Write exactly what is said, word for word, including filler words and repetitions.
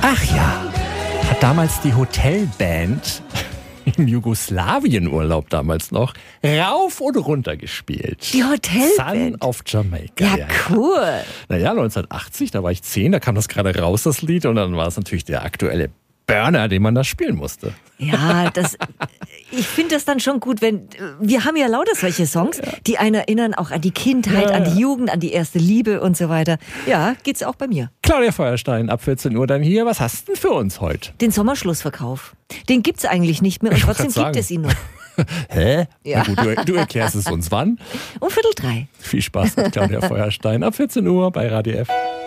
Ach ja, hat damals die Hotelband im Jugoslawien-Urlaub damals noch rauf und runter gespielt. Die Hotelband? Sun of Jamaica. Ja, ja, cool. Naja, neunzehnhundertachtzig, da war ich zehn, da kam das gerade raus, das Lied. Und dann war es natürlich der aktuelle Burner, den man da spielen musste. Ja, das, ich finde das dann schon gut, wenn, wir haben ja lauter solche Songs, ja. die einen erinnern auch an die Kindheit, ja, an die Jugend, an die erste Liebe und so weiter. Ja, geht's auch bei mir. Claudia Feuerstein, ab vierzehn Uhr dann hier. Was hast du denn für uns heute? Den Sommerschlussverkauf. Den gibt's eigentlich nicht mehr und trotzdem gibt es ihn noch. Hä? Ja. Na gut, du, du erklärst es uns wann? Um Viertel drei. Viel Spaß mit Claudia Feuerstein ab vierzehn Uhr bei Radio F.